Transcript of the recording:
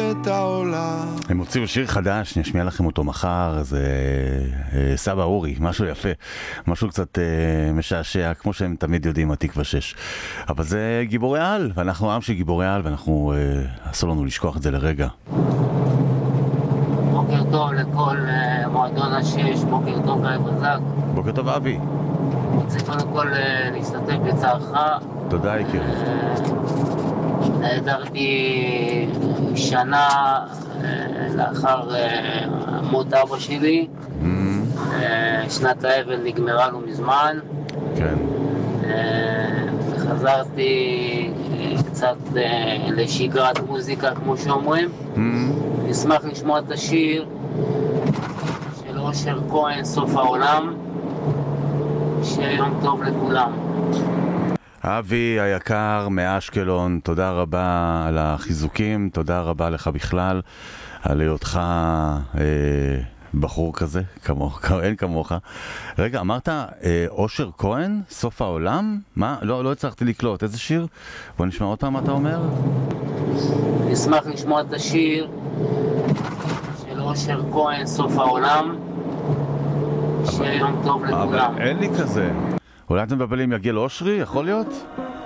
את העולם. הם הוציאו שיר חדש, נשמיע לכם אותו מחר, זה סבא אורי, משהו יפה, משהו קצת משעשע, כמו שהם תמיד יודעים, התקווה 6. אבל זה גיבורי על, ואנחנו עם של גיבורי על, ואנחנו, אסור לנו לשכוח את זה לרגע. בוקר טוב לכל מועדון השש, בוקר טוב גיא בזק. בוקר טוב אבי. רוצה קודם כל להשתתף בצערך. תודה יקר. נעדרתי שנה לאחר מות אבא שלי. שנת האבל נגמרה לו מזמן. כן. חזרתי קצת לשגרת מוזיקה כמו שאומרים. נשמח לשמוע את השיר של אושר כהן, סוף העולם. שיהיה יום טוב לכולם. אבי היקר מאשקלון, תודה רבה על החיזוקים, תודה רבה לך בכלל על היותך בחור כזה, אין כמוך. רגע, אמרת אושר כהן, סוף העולם? מה? לא הצלחתי לקלוט, איזה שיר? בוא נשמע עוד פעם מה אתה אומר. נשמח לשמוע את השיר של אושר כהן, סוף העולם. שיהיה יום טוב לכולם. אבל אין לי כזה. אולי אתם מבלים יגיע לאושרי, יכול להיות?